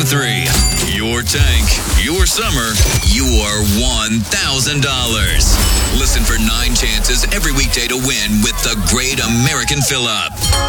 103. Your tank, your summer, your $1,000. Listen for 9 chances every weekday to win with the Great American Fill-Up.